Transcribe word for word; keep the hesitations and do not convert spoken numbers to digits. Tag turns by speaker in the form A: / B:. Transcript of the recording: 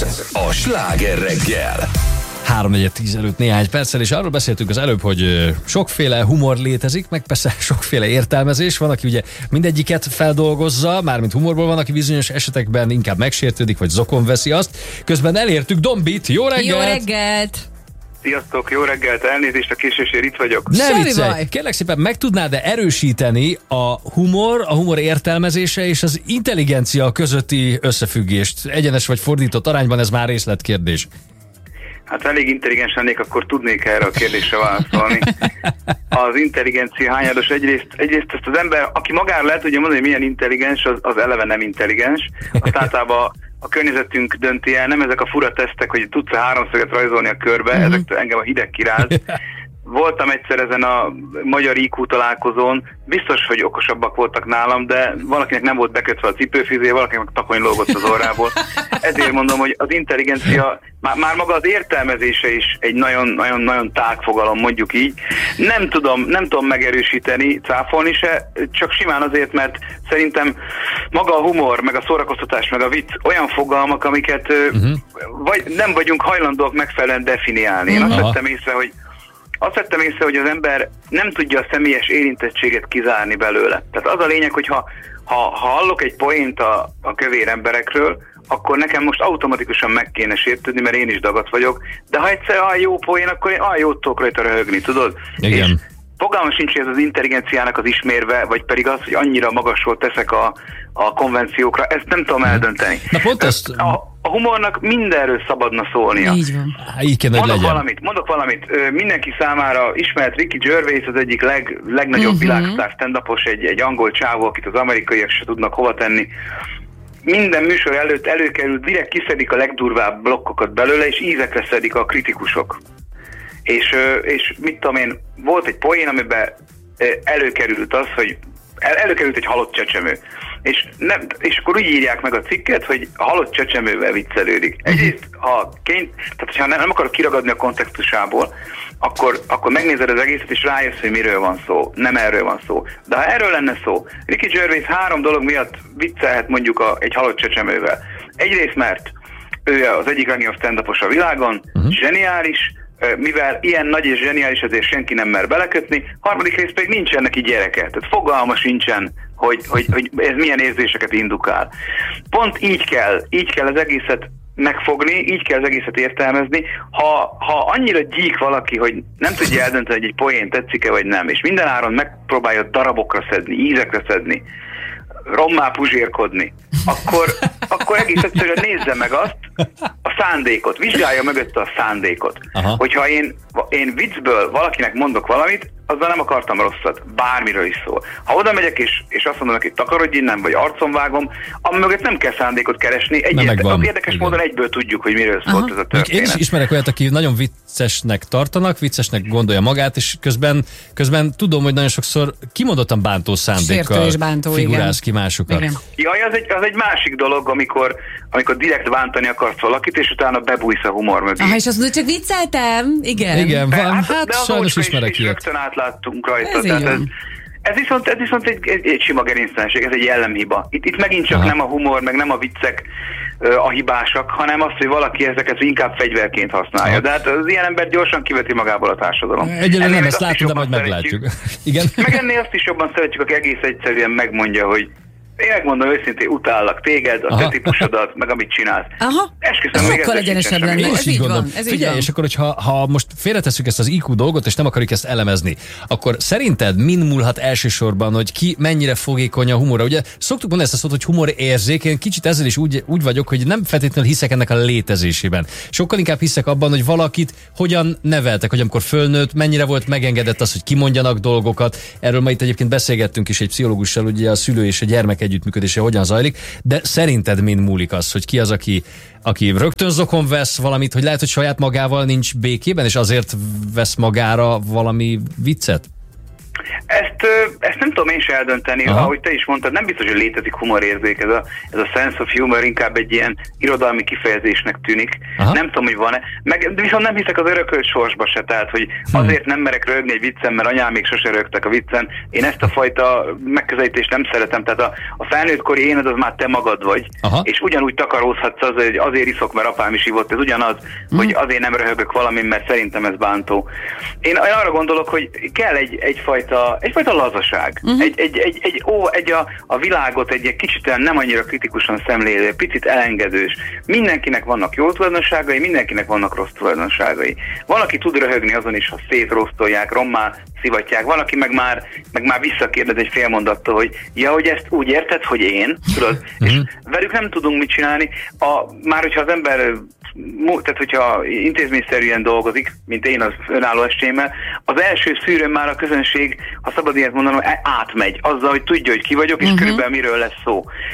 A: a Sláger reggel.
B: háromnegyed tíz előtt néhány perccel, és arról beszéltünk az előbb, hogy sokféle humor létezik, meg persze sokféle értelmezés. Van, aki ugye mindegyiket feldolgozza, mármint humorból, van, aki bizonyos esetekben inkább megsértődik, vagy zokon veszi azt. Közben elértük Dombit. Jó reggelt!
C: Jó reggelt!
D: Sziasztok, jó reggelt, elnézést a késésért, itt vagyok.
B: Ne
C: Semmi
B: viccelj!
C: baj.
B: Kérlek szépen, meg tudnád-e erősíteni a humor, a humor értelmezése és az intelligencia közötti összefüggést? Egyenes vagy fordított arányban, ez már részletkérdés.
D: Hát elég intelligens lennék, akkor tudnék erre a kérdésre válaszolni. Az intelligencia hányados, egyrészt, egyrészt ezt az ember, aki magára lehet tudja mondani, hogy milyen intelligens, az, az eleve nem intelligens. Azt általában a környezetünk dönti el, nem ezek a fura tesztek, hogy tudsz-e háromszöget rajzolni a körbe, uh-huh. Ezektől engem a hideg kiráz. Voltam egyszer ezen a magyar í kú találkozón, biztos, hogy okosabbak voltak nálam, de valakinek nem volt bekötve a cipőfűzője, valakinek takony lógott az orrából. Ezért mondom, hogy az intelligencia, már, már maga az értelmezése is egy nagyon-nagyon tág fogalom, mondjuk így. Nem tudom, nem tudom megerősíteni, cáfolni se, csak simán azért, mert szerintem maga a humor, meg a szórakoztatás, meg a vicc olyan fogalmak, amiket uh-huh. vagy nem vagyunk hajlandóak megfelelően definiálni. Én azt vettem észre, hogy Azt vettem észre, hogy az ember nem tudja a személyes érintettséget kizárni belőle. Tehát az a lényeg, hogy ha, ha, ha hallok egy poént a, a kövér emberekről, akkor nekem most automatikusan meg kéne sértődni, mert én is dagat vagyok, de ha egyszer a jó poén, akkor én a jót tudok rajta röhögni, tudod?
B: Igen.
D: És fogalmam sincs, hogy ez az intelligenciának az ismérve, vagy pedig az, hogy annyira magasról teszek a, a konvenciókra, ezt nem tudom eldönteni.
B: Na pont ezt...
D: A, a humornak mindenről szabadna szólnia.
C: Így van.
B: Há, így kell, hogy
D: Mondok
B: legyen.
D: valamit, mondok valamit. Ö, mindenki számára ismert Ricky Gervais, az egyik leg, legnagyobb
C: Uh-huh.
D: világsztár stand-upos, egy, egy angol csávó, akit az amerikaiak se tudnak hova tenni. Minden műsor előtt előkerül, direkt kiszedik a legdurvább blokkokat belőle, és ízekre szedik a kritikusok. És, ö, és mit tudom én, volt egy poén, amiben ö, előkerült az, hogy el, előkerült egy halott csecsemő. És, nem, és akkor úgy írják meg a cikket, hogy a halott csecsemővel viccelődik. Egyrészt, ha kény, tehát ha nem, nem akarok kiragadni a kontextusából, akkor, akkor megnézed az egészet, és rájössz, hogy miről van szó. Nem erről van szó. De ha erről lenne szó, Ricky Gervais három dolog miatt viccelhet mondjuk a, egy halott csecsemővel. Egyrészt, mert ő az egyik legnagyobb stand-upos a világon, uh-huh. zseniális, mivel ilyen nagy és zseniális, ezért senki nem mer belekötni. Harmadik rész pedig nincsen neki gyereke. Tehát fogalma sincsen, hogy, hogy, hogy ez milyen érzéseket indukál. Pont így kell, így kell az egészet megfogni, így kell az egészet értelmezni. Ha, ha annyira gyík valaki, hogy nem tudja eldönteni, hogy egy poén tetszik-e vagy nem, és mindenáron megpróbálja darabokra szedni, ízekre szedni, rommá puzsérkodni, akkor, akkor egész egyszerűen nézze meg azt, a szándékot, vizsgálja mögötte a szándékot. Aha. Hogyha én, én viccből valakinek mondok valamit, azzal nem akartam rosszat, bármiről is szól. Ha oda megyek és, és azt mondom neki, takarodj innen, vagy arcon vágom, ami mögött nem kell szándékot keresni. Egy érdekes módon egyből tudjuk, hogy miről szólt Aha. ez a történet.
B: Én is ismerek olyat, aki nagyon viccesnek tartanak, viccesnek gondolja magát, és közben, közben tudom, hogy nagyon sokszor kimondottan bántó szándékkal
C: bántó,
B: figurálsz ki másokat.
C: Igen.
D: Jaj, az egy, az egy másik dolog, amikor, amikor direkt bántani akarsz valakit, és utána bebújsz a humor mögé.
C: Aha, és azt mondod, csak vicceltem? Igen.
B: Igen, van,
D: Hát,
B: hát
D: de
B: sajnos ismerek
D: is,
B: ilyet.
D: is rögtön átláttunk rajta.
C: Ez
D: Tehát
C: így
D: ez,
C: van.
D: ez viszont, ez viszont egy, egy, egy sima gerinctelenség, ez egy jellemhiba. Itt, itt megint csak Aha. nem a humor, meg nem a viccek ö, a hibásak, hanem az, hogy valaki ezeket inkább fegyverként használja. Aha. De hát az ilyen ember gyorsan kiveti magából a társadalom.
B: Egyelőre nem ezt látom, de majd meglátjuk. Igen.
D: Meg ennél azt is jobban szeretjük, aki egész egyszerűen megmondja, hogy én megmondom őszintén, utállak téged, a Aha. te típusodat, meg amit csinálsz.
C: Aha,
D: esküszöm, még
C: sokkal egyenesebb lenne.
B: Én is
C: Ez
B: így
C: így
B: gondolom.
C: van, ez így
B: Figyelj,
C: van.
B: és akkor, hogyha ha most félretesszük ezt az í kú dolgot, és nem akarjuk ezt elemezni, akkor szerinted min múlhat elsősorban, hogy ki mennyire fogékony a humorra? Ugye szoktuk mondani ezt a szót, hogy humorérzék, én kicsit ezzel is úgy, úgy vagyok, hogy nem feltétlenül hiszek ennek a létezésében. Sokkal inkább hiszek abban, hogy valakit hogyan neveltek, hogy amikor fölnőtt, mennyire volt megengedett az, hogy kimondjanak dolgokat. Erről ma itt egyébként beszélgettünk is egy pszichológussal, ugye a szülő és a gyermek együttműködése hogyan zajlik, de szerinted mind múlik az, hogy ki az, aki, aki rögtön zokon vesz valamit, hogy lehet, hogy saját magával nincs békében, és azért vesz magára valami viccet?
D: Ezt, ezt nem tudom én se eldönteni, aha. Ahogy te is mondtad, nem biztos, hogy létezik humorérzék, ez a, ez a sense of humor inkább egy ilyen irodalmi kifejezésnek tűnik. Aha. Nem tudom, hogy van-e. Meg, viszont nem hiszek az örökölt sorsba se, tehát, hogy azért nem merek röhögni egy viccen, mert anyám még sose röhögtek a viccen. Én ezt a fajta megközelítést nem szeretem, tehát a, a felnőttkori éned az már te magad vagy, aha. És ugyanúgy takarózhatsz az, hogy azért iszok, mert apám is ivott, ez ugyanaz, hmm. hogy azért nem röhögök valamin, mert szerintem ez bántó. Én arra gondolok, hogy kell egy, egyfajta, egyfajta lazaság, uh-huh. egy, egy, egy, egy, ó, egy a, a világot egy, egy kicsit nem annyira kritikusan szemlélő, picit elengedős. Mindenkinek vannak jó tulajdonságai, mindenkinek vannak rossz tulajdonságai. Van, aki tud röhögni azon is, ha szétrosztolják, rommá szivatják, van, aki meg már, meg már visszakérdez egy fél mondattól, hogy ja, hogy ezt úgy érted, hogy én, tudod, uh-huh. és velük nem tudunk mit csinálni. A, már hogyha az ember, tehát hogyha intézményszerűen dolgozik, mint én az önálló estémmel, az első szűrőn már a közönség, ha szabad ilyet mondanom, átmegy azzal, hogy tudja, hogy ki vagyok, és uh-huh. körülbelül miről lesz szó.